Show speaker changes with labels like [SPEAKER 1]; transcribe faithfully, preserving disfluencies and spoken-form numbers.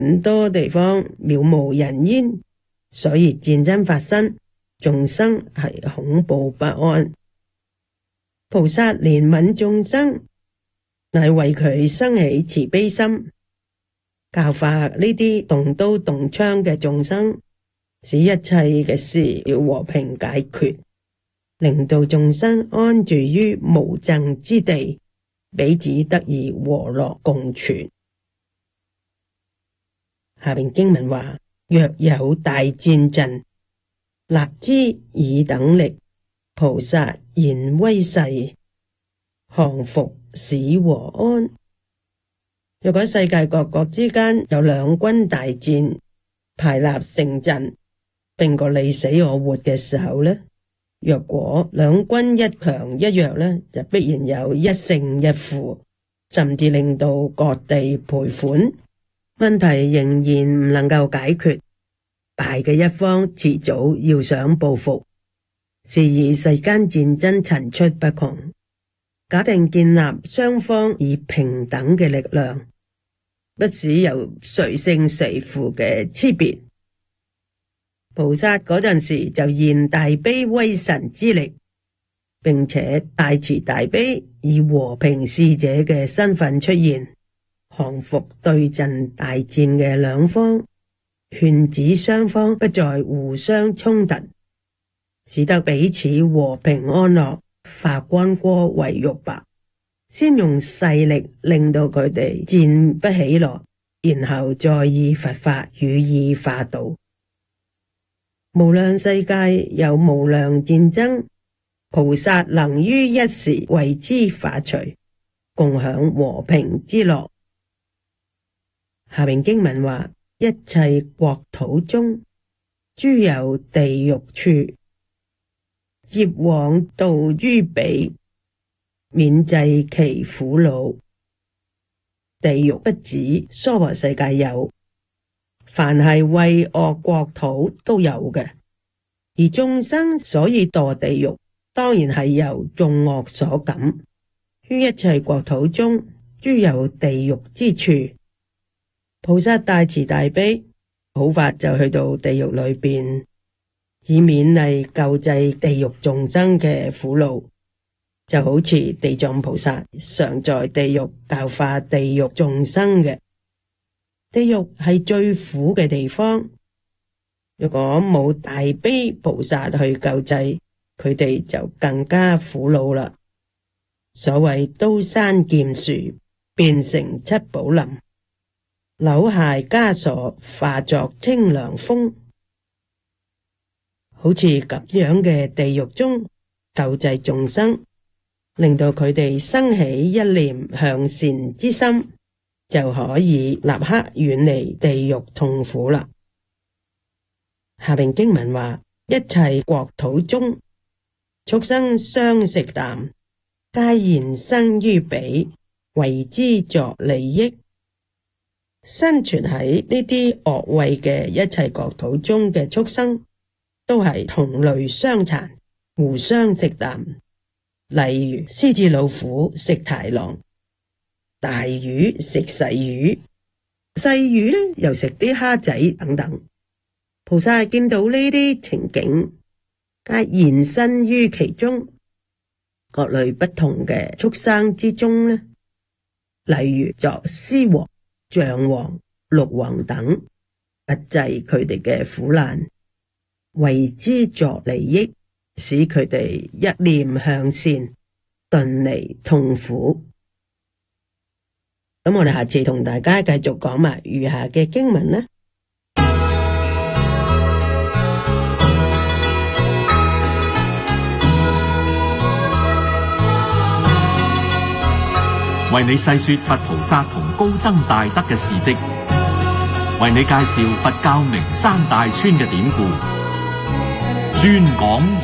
[SPEAKER 1] 很多地方渺無人煙，所以戰爭發生，眾生係恐怖不安。菩薩憐憫眾生，乃為佢生起慈悲心，教化呢啲動刀動槍嘅眾生，使一切嘅事要和平解決，令到眾生安住於無爭之地，彼此得以和樂共存。下邊經文話：若有大戰陣，立之以等力，菩薩現威勢，降伏使和安。若果世界各國之間有兩軍大戰，排立成陣，並個你死我活嘅時候呢，若果兩軍一強一弱呢，就必然有一勝一負，甚至令到各地賠款。問題仍然唔能夠解決，敗嘅一方遲早要想報復，是以世間戰爭層出不窮。假定建立雙方以平等嘅力量，不使有誰勝誰負嘅差別。菩薩嗰陣時就現大悲威神之力，並且大慈大悲以和平使者嘅身份出現，降服對陣大戰嘅兩方，勸止雙方不再互相衝突，使得彼此和平安樂，化干戈為玉帛。先用勢力令到佢哋戰不起來，然後再以佛法予以化導。無量世界有無量戰爭，菩薩能於一時為之化除，共享和平之樂。下面經文話：一切國土中，諸有地獄處，業往導於彼，免濟其苦惱。地獄不止娑婆世界有，凡係畏惡國土都有嘅。而眾生所以墮地獄，當然係由眾惡所感。於一切國土中，諸有地獄之處，菩薩大慈大悲，好快就去到地獄裏邊，以勉勵救濟地獄眾生嘅苦惱。就好似地藏菩薩常在地獄教化地獄眾生嘅。地獄係最苦嘅地方，如果冇大悲菩薩去救濟，佢哋就更加苦惱啦。所謂刀山劍樹變成七寶林，扭械枷鎖化作清涼風。好似咁樣嘅地獄中救濟眾生，令到佢哋生起一念向善之心，就可以立刻遠離地獄痛苦啦。下邊經文話：一切國土中，畜生相食啖，皆現生於彼，為之作利益。生存喺呢啲惡位嘅一切國土中嘅畜生，都係同類相殘，互相食啖。例如獅子老虎食豺狼，大魚食細魚，細魚呢又食啲蝦仔等等。菩薩見到呢啲情景，皆現身於其中。各類不同嘅畜生之中呢，例如作獅王、象王、鹿王等，不濟佢哋嘅苦難，為之作利益，使佢哋一念向善，頓離痛苦。咁我哋下次同大家繼續講埋餘下嘅經文啦。
[SPEAKER 2] 為你細說佛菩薩同高僧大德嘅事跡，為你介紹佛教名山大川嘅典故，專講